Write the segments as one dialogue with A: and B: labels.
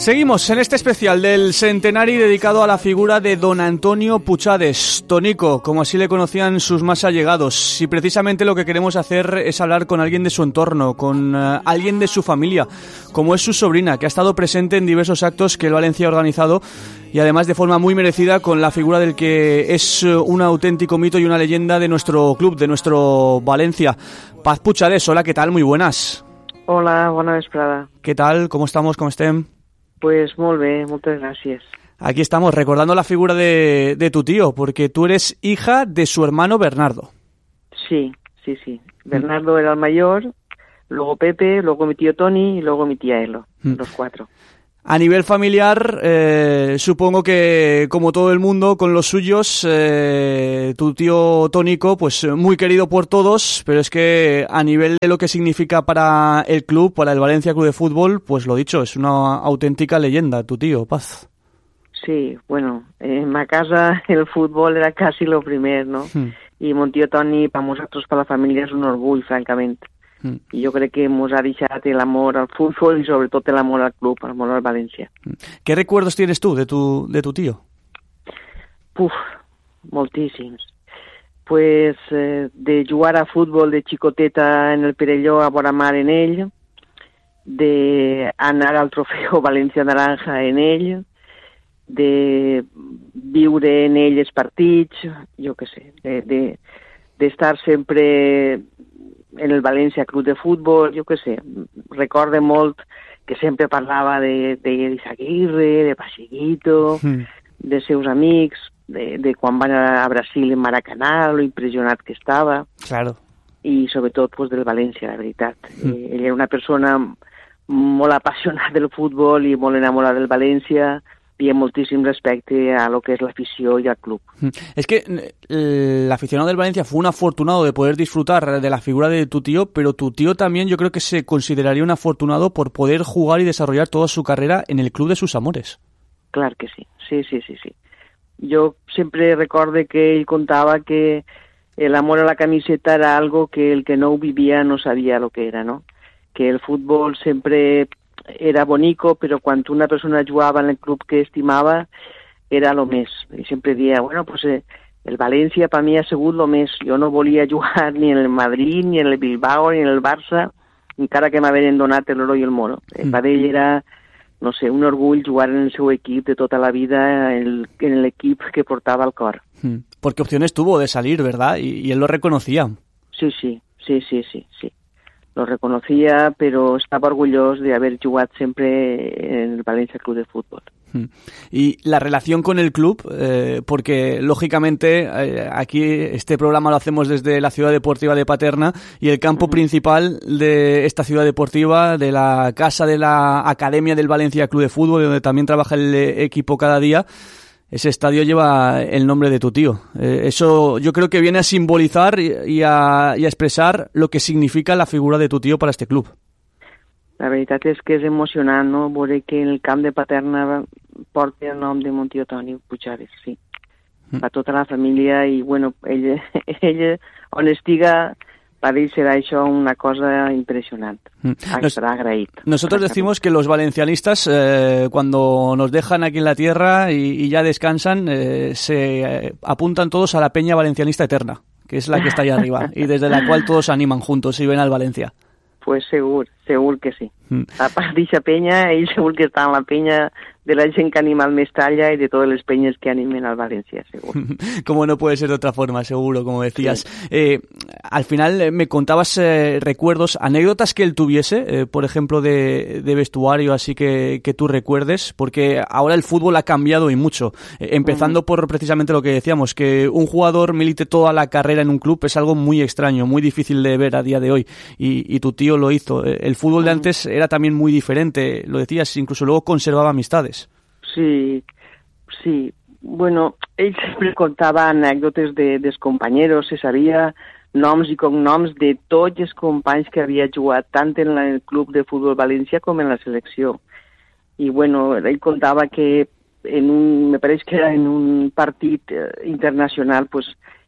A: Seguimos en este especial del centenario dedicado a la figura de don Antonio Puchades, Tonico, como así le conocían sus más allegados. Y precisamente lo que queremos hacer es hablar con alguien de su entorno, con alguien de su familia, como es su sobrina, que ha estado presente en diversos actos que el Valencia ha organizado y además de forma muy merecida con la figura del que es un auténtico mito y una leyenda de nuestro club, de nuestro Valencia. Paz Puchades, hola, ¿qué tal? Muy buenas.
B: Hola, bona vesprada.
A: ¿Qué tal? ¿Cómo estamos? ¿Cómo estem?
B: Pues molt bé, moltes gràcies.
A: Aquí estamos, recordando la figura de tu tío, porque tú eres hija de su hermano Bernardo.
B: Sí. Bernardo era el mayor, luego Pepe, luego mi tío Toni y luego mi tía Elo, los cuatro.
A: A nivel familiar, supongo que, como todo el mundo, con los suyos, tu tío Tónico, pues muy querido por todos, pero es que a nivel de lo que significa para el club, para el Valencia Club de Fútbol, pues lo dicho, es una auténtica leyenda, tu tío, Paz.
B: Sí, bueno, en ma casa el fútbol era casi lo primer, ¿no? Y mon tío Toni, para nosotros, para la familia, es un orgull, francamente. I jo crec que ens ha deixat l'amor al fútbol y sobre todo el amor al club, el amor al Valencia.
A: ¿Qué recuerdos tienes tú de tu tío?
B: Moltíssims. Pues de jugar a fútbol de xicoteta en el Perelló a vora mar en ell, de anar al trofeu València Naranja en ell, de viure en ell els partits, jo què sé, de estar sempre en el València Club de Futbol, jo què sé, recorde molt que sempre parlava d'Izaguirre, de Pasiguito, de seus amics, de quan van a Brasil en Maracanà, lo impressionat que estava.
A: Claro.
B: I sobretot pues, del València, la veritat. Ell era una persona molt apassionada del futbol i molt enamorada del València, y en moltíssim respecte a lo que es la afición y al club.
A: Es que el aficionado del Valencia fue un afortunado de poder disfrutar de la figura de tu tío, pero tu tío también yo creo que se consideraría un afortunado por poder jugar y desarrollar toda su carrera en el club de sus amores.
B: Clar que sí, sí. Jo sempre recorde que ell contava que el amor a la camiseta era algo que el que no ho vivia no sabia lo que era, no? Que el futbol sempre era bonico, però quan una persona jugava en el club que estimava era lo més. I sempre dia, bueno, pues el València per mi ha sigut lo més. Jo no volia jugar ni en el Madrid, ni en el Bilbao, ni en el Barça, encara que m'havien donat l'oro i el moro. Per ell era, no sé, un orgull jugar en el seu equip de tota la vida, en l'equip que portava al cor.
A: Porque opciones tuvo de salir, ¿verdad? Y él lo reconocía.
B: Sí. Lo reconocía, pero estaba orgulloso de haber jugado siempre en el Valencia Club de Fútbol.
A: Y la relación con el club, porque lógicamente aquí este programa lo hacemos desde la ciudad deportiva de Paterna y el campo principal de esta ciudad deportiva, de la casa de la Academia del Valencia Club de Fútbol, donde también trabaja el equipo cada día. Ese estadio lleva el nombre de tu tío. Eso yo creo que viene a simbolizar y a expresar lo que significa la figura de tu tío para este club.
B: La veritat és que és emocionant, no?, veure que el camp de Paterna porta el nom de mon tío Toni Puchades, sí. Per tota la família i, bueno, ell on estiga, para él será eso una cosa impresionante. Estará agradecido.
A: Nosotros decimos que los valencianistas, cuando nos dejan aquí en la tierra y ya descansan, se apuntan todos a la peña valencianista eterna, que es la que está ahí arriba, y desde la cual todos animan juntos y ven al Valencia.
B: Pues segur que sí. A part d'eixa penya, ell segur que està en la penya de la gent que anima al Mestalla y de todas las peñas que animen al Valencia, seguro.
A: Como no puede ser de otra forma, seguro, como decías. Sí. Al final me contabas recuerdos, anécdotas que él tuviese, por ejemplo, de vestuario, así que tú recuerdes, porque ahora el fútbol ha cambiado y mucho. Empezando por precisamente lo que decíamos, que un jugador milite toda la carrera en un club es algo muy extraño, muy difícil de ver a día de hoy. Y tu tío lo hizo. El fútbol de antes era también muy diferente, lo decías, incluso luego conservaba amistades.
B: Sí. Bueno, ell sempre contava anècdotes dels companyeros, se sabia noms i cognoms de tots els companys que havia jugat tant en el Club de Futbol València com en la selecció. I bueno, ell contava que me pareix que era en un partit internacional, pues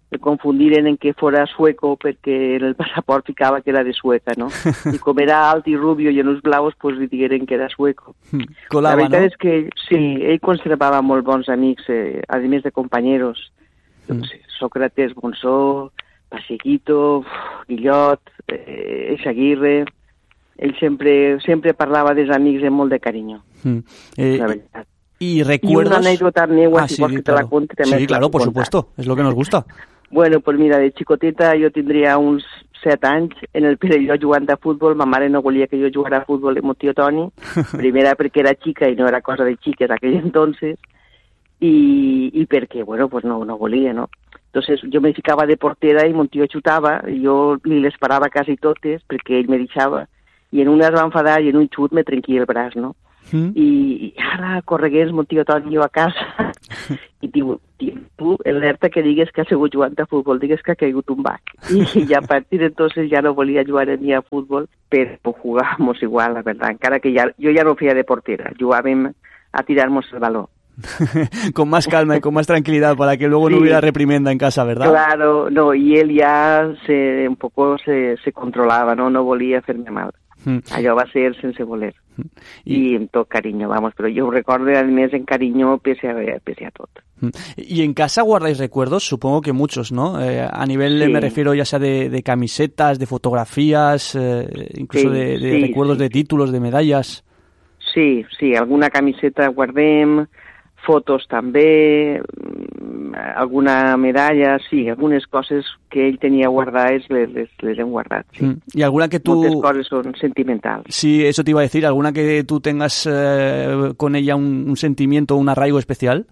B: el confundiren en que fora sueco perquè en el passaport ficava que era de Sueca, no? I com era alt i rubio i en uns blaus, pues li digueren que era sueco.
A: Colava,
B: la veritat
A: no?
B: és que sí, ell conservava molt bons amics, a més de companyeros. Sócrates, Monsó, Pasequito, Guillot, Eizaguirre. Ell sempre parlava dels amics amb molt de carinyo, la veritat.
A: ¿Y recuerdos?
B: Y una anécdota meva, si
A: sí,
B: vols que
A: claro.
B: te la cuente, també
A: Sí, claro, por supuesto, es lo que nos gusta.
B: Bueno, pues mira, de xicoteta jo tindria uns 7 anys, en el Perelló jugant a futbol, ma mare no volia que jo jugara a futbol amb el tio Toni, primera perquè era xica i no era cosa de xiques aquell entonces, i perquè, bueno, pues no volia, no? Entonces jo me ficava de portera i mon tio xutava, i jo li les parava quasi totes perquè ell me deixava, i en una es va enfadar i en un xut me trenquia el braç, no? I ara corregués mon tio Toni jo a casa i diu, tu alerta que digues que ha sigut jugant a futbol, digues que ha caigut un bac. I a partir de entonces ja no volia jugar ni a futbol, però jugábamos igual, la verdad, encara que jo ja no feia de portera, jugàvem a tirarnos el balón.
A: Con más calma y con más tranquilidad para que luego no hubiera reprimenda en casa, ¿verdad?
B: Claro, no, y él ya un poco se controlaba, no volía hacerme mal. Allò va ser sense voler. I amb tot carinyo, vamos, però jo ho recordo a més en carinyo pese a tot.
A: ¿Y en casa guardáis recuerdos? Supongo que muchos, ¿no? A nivel,
B: sí.
A: Me refiero ya sea de camisetas, de fotografías, incluso de recuerdos de títulos, de medallas.
B: Sí, alguna camiseta guardem, fotos també, alguna medalla, sí, algunes coses que ell tenia guardades les hem guardat, sí.
A: ¿Y alguna que tú...
B: Moltes coses són sentimentals.
A: Sí, eso te iba a decir, ¿alguna que tú tengas con ella un sentimiento, un arraigo especial?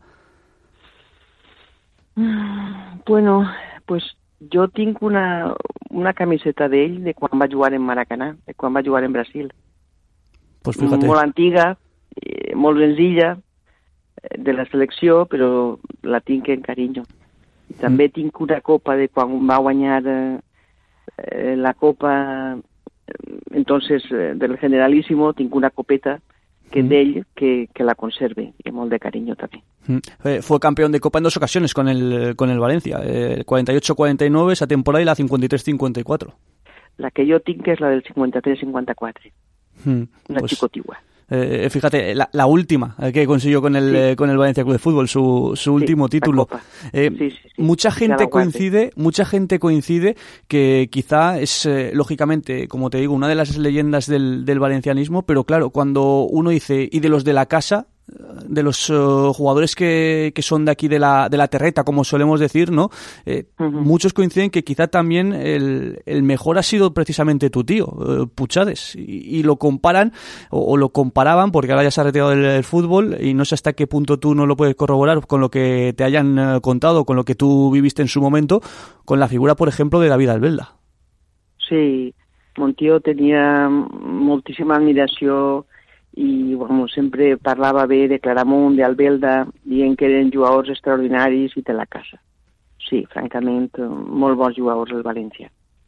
B: Bueno, pues jo tinc una camiseta d'ell de quan va jugar en Maracanà, de quan va jugar en Brasil.
A: Pues fíjate.
B: Molt antiga, molt senzilla, de la selecció, però la tinc en carinyo. També tinc una copa de quan va guanyar la copa entonces del Generalísimo, tinc una copeta que d'ell que la conserve, i molt de carinyo també.
A: Fue campeón de Copa en 2 ocasiones con el Valencia, el 48-49 esa temporada y la 53-54.
B: La que jo tinc és la del 53-54, una xicotigua.
A: Fíjate, la última que consiguió con el Valencia Club de Fútbol, su último título.
B: Sí.
A: Mucha gente coincide que quizá es, lógicamente, como te digo, una de las leyendas del valencianismo, pero claro, cuando uno dice, y de los de la casa, de los jugadores que son de aquí de la terreta, como solemos decir, ¿no? Muchos coinciden que quizá también el mejor ha sido precisamente tu tío, Puchades, y lo comparan o lo comparaban, porque ahora ya se ha retirado del fútbol y no sé hasta qué punto tú no lo puedes corroborar con lo que te hayan contado, con lo que tú viviste en su momento, con la figura, por ejemplo, de David Albelda.
B: Sí, mon tio tenia moltíssima admiració i bueno, sempre parlava bé de Claramunt, d'Albelda, dient que eren jugadors extraordinaris i de la casa. Sí, francament, molt bons jugadors del València.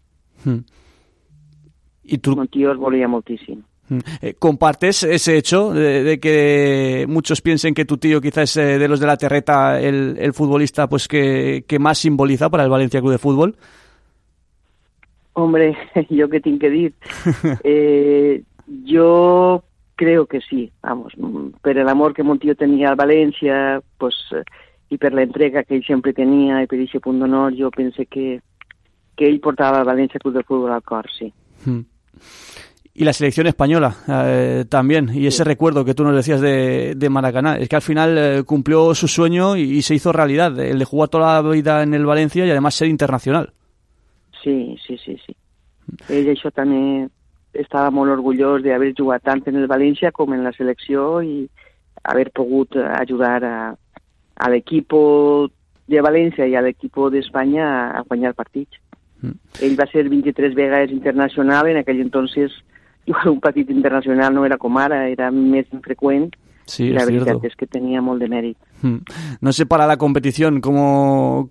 A: ¿Y tú?
B: Mon tio els volia moltíssim.
A: ¿Compartes ese hecho de que muchos piensen que tu tío quizás es de los de la terreta el futbolista pues que más simboliza para el Valencia Club de Fútbol?
B: Hombre, jo què tinc que dir? Jo creo que sí, vamos, per l'amor que mon tio tenia al València, pues, i per l'entrega que ell sempre tenia i per aquest punt d'honor, jo pense que ell portava el València Club de Fútbol al cor, sí.
A: Y la selección española también, y ese recuerdo que tú nos decías de Maracaná, es que al final cumplió su sueño y se hizo realidad, el de jugar toda la vida en el Valencia y además ser internacional.
B: Sí. Ell això també estava molt orgullós d'haver jugat tant en el València com en la selecció i haver pogut ajudar a l'equip de València i a l'equip d'Espanya a guanyar partits. Ell va ser 23 vegades internacional, en aquell entonces igual un partit internacional no era com ara, era més infreqüent,
A: Sí,
B: la
A: és
B: veritat
A: cierto.
B: és que tenia molt de mèrit.
A: No sé para la competición cómo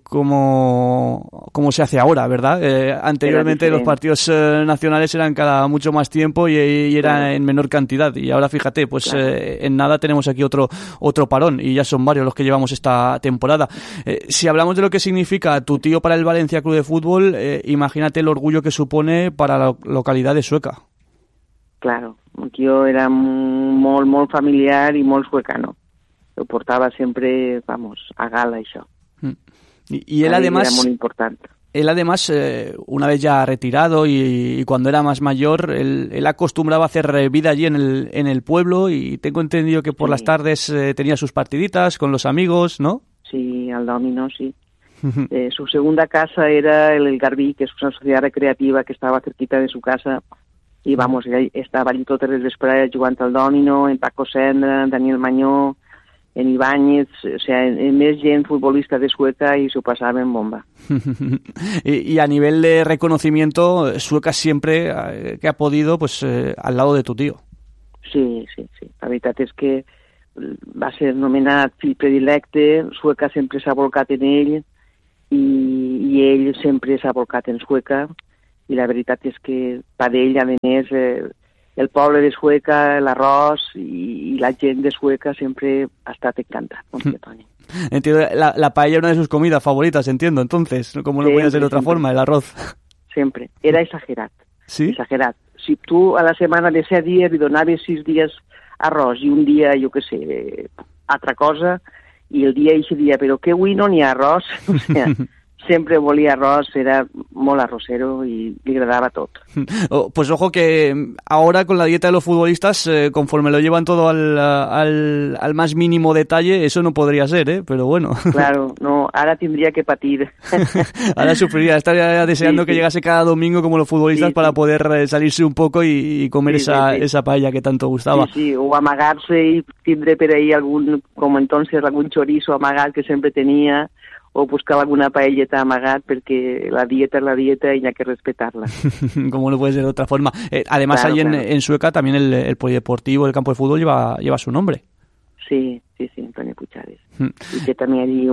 A: se hace ahora, ¿verdad? Anteriormente los partidos nacionales eran cada mucho más tiempo y era
B: claro.
A: en menor cantidad. Y ahora fíjate, pues
B: claro.
A: En nada tenemos aquí otro parón y ya son varios los que llevamos esta temporada. Si hablamos de lo que significa tu tío para el Valencia Club de Fútbol, imagínate el orgullo que supone para la localidad de Sueca.
B: Claro, el tío era molt familiar i molt suecano. Lo portava sempre, a gala, això.
A: Y él además...
B: Era molt important.
A: Él además, una vez ya retirado y cuando era más mayor, él acostumbraba a hacer vida allí en el pueblo y tengo entendido que por las tardes tenía sus partiditas con los amigos, ¿no?
B: Sí, al Domino, sí. Su segunda casa era el Garbí, que es una sociedad recreativa que estaba cerquita de su casa. I, ell estava allí totes les vesprades jugant al Domino, en Paco Sendra, en Daniel Mañó, en Ibáñez, o sea, més gent futbolista de Sueca y se pasaba en bomba.
A: Y a nivel de reconocimiento, Sueca siempre que ha podido, pues al lado de tu tío.
B: Sí. La veritat és que va ser nomenat fill predilecte, Sueca sempre s'ha volcat en ell i ell sempre s'ha volcat en Sueca. I la veritat és que per ell, a més, el poble de Sueca, l'arròs i la gent de Sueca sempre ha estat encantat con tío Toni.
A: Entiendo, la paella es una de sus comidas favoritas, entiendo, entonces, como no podía ser de otra forma, el arroz.
B: Sempre. Era exagerat.
A: ¿Sí?
B: Exagerat. Si tu a la setmana de 7 dies li donaves 6 dies arròs i un dia, jo què sé, altra cosa, i el dia però que avui no n'hi ha arròs, o sea, sempre volia arròs, era molt arrocero y le agradaba todo.
A: Pues ojo que ahora con la dieta de los futbolistas, conforme lo llevan todo al más mínimo detalle, eso no podría ser, ¿eh? Pero bueno.
B: Claro, no, ahora tendría que patir.
A: Ahora sufriría, estaría deseando que llegase cada domingo como los futbolistas para poder salirse un poco y comer esa paella que tanto gustaba.
B: Sí, o amagarse y tindre per ahí como entonces algún chorizo amagat que siempre tenía, o buscar alguna paelleta amagat, porque la dieta es la dieta y hay que respetarla.
A: Como no puede ser de otra forma. Además, claro, ahí en Sueca también el polideportivo, el campo de fútbol lleva su nombre.
B: Sí, Antonio Puchades. Y que también hay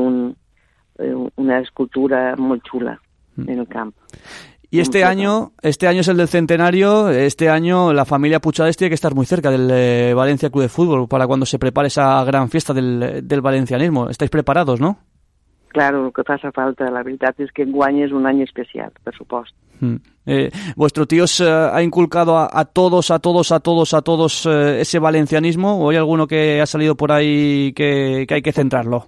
B: una escultura muy chula en el campo.
A: Y este año es el del centenario. Este año la familia Puchades tiene que estar muy cerca del Valencia Club de Fútbol para cuando se prepare esa gran fiesta del valencianismo. ¿Estáis preparados, no?
B: Claro, el que faça falta. La veritat és que enguany és un any especial, per supost.
A: ¿Vuestro tío os ha inculcado a todos ese valencianismo o hay alguno que ha salido por ahí que hay que centrarlo?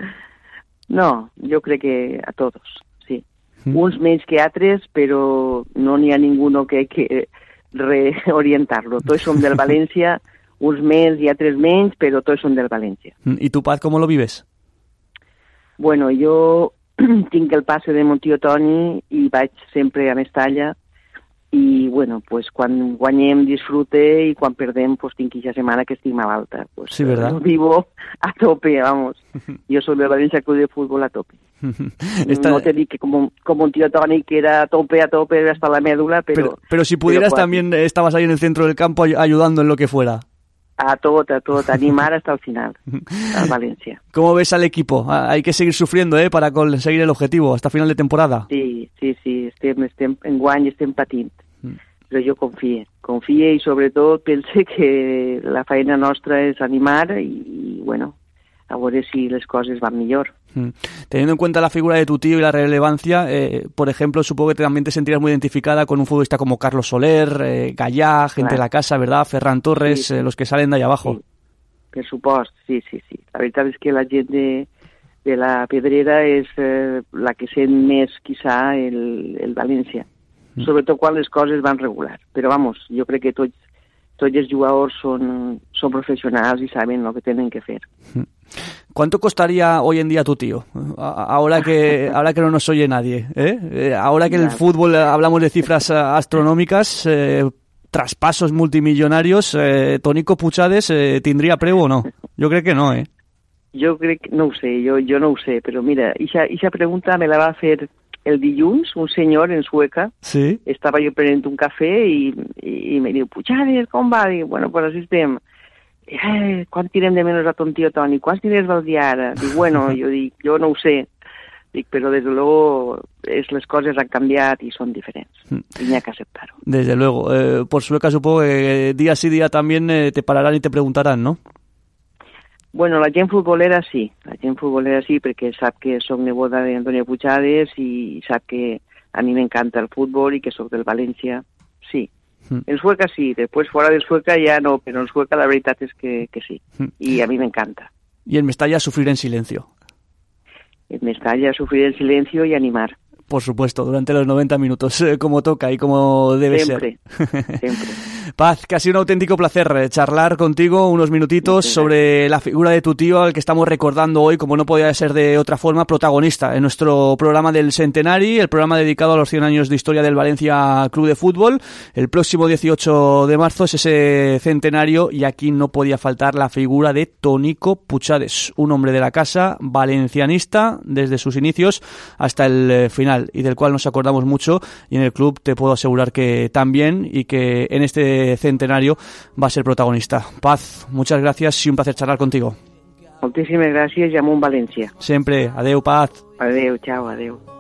B: No, jo crec que a todos, sí. Uns menys que altres, però no n'hi ha ninguno que hay que reorientarlo. Tots som del València, uns més i altres menys, però tots som del València.
A: ¿Y tu, Paz, cómo lo vives?
B: Bueno, jo tinc el passe de mon tio Toni i vaig sempre a Mestalla i, bueno, pues quan guanyem disfrute i quan perdem, pues tinc aquesta setmana que estic malalta. Pues,
A: sí, ¿verdad?
B: Vivo a tope, vamos. Jo soy del Valencia Club de Fútbol a tope. No te dic que como un tío Toni que era a tope hasta la médula,
A: pero si pudieras también estabas ahí en el centro del campo ayudando en lo que fuera.
B: A tot, animar hasta el final, a Valencia.
A: ¿Cómo ves al equipo? Hay que seguir sufriendo para conseguir el objetivo hasta final de temporada.
B: Sí, enguany estem patint, però jo confie i sobretot pense que la feina nostra és animar i bueno, a veure si les coses van millor.
A: Teniendo en cuenta la figura de tu tío y la relevancia, por ejemplo, supongo que también te sentirás muy identificada con un futbolista como Carlos Soler, Gallá, gente de la casa, ¿verdad? Ferran Torres, sí. Los que salen de ahí abajo.
B: Sí. Per supost, sí. La veritat és que la gent de la Pedrera és la que sent més, quizá, el València. Sobretot quan les coses van regular. Però, vamos, jo crec que tots els jugadors són professionals y saben lo que tienen que hacer.
A: ¿Cuánto costaría hoy en día tu tío? Ahora que no nos oye nadie, ahora que en el fútbol hablamos de cifras astronómicas, traspasos multimillonarios, Tónico Puchades tindria preu o no? Jo crec que no,
B: Jo crec que no ho sé, jo no ho sé, però mira, eixa pregunta me la va fer el dilluns un senyor en Sueca.
A: Sí.
B: Estava jo prenent un cafè i me diu, Puchades, com va? Dic, bueno, pues així estem. quan tirem de menys a ton tio Toni? Quants diners vol dir ara? Dic, bueno, jo no ho sé. Dic, pero desde luego las cosas han cambiado y son diferentes. Y hay que aceptarlo.
A: Desde luego. Por Sueca supongo que día sí día también te pararán y te preguntarán, ¿no?
B: Bueno, la gent futbolera sí, perquè sap que soc neboda d'Antonio Puigades i sap que a mi m'encanta el futbol i que soc del València, sí. En Sueca sí, després fora del Sueca ja no, però en Sueca la veritat és que sí, i a mi m'encanta.
A: Y en Mestalla sufrir en silencio.
B: En Mestalla sufrir en silencio y animar.
A: Por supuesto, durante los 90 minutos, como toca y como debe
B: ser. Siempre.
A: Paz, que ha sido un auténtico placer charlar contigo unos minutitos sobre la figura de tu tío, al que estamos recordando hoy, como no podía ser de otra forma, protagonista en nuestro programa del Centenari, el programa dedicado a los 100 años de historia del Valencia Club de Fútbol. El próximo 18 de marzo es ese centenario y aquí no podía faltar la figura de Tonico Puigades, un hombre de la casa, valencianista desde sus inicios hasta el final, y del cual nos acordamos mucho, y en el club te puedo asegurar que también, y que en este centenario va a ser protagonista. Paz, muchas gracias y un placer charlar contigo.
B: Moltíssimes gràcies i amunt València.
A: Sempre. Adeu, Paz.
B: Adeu, chao, adeu.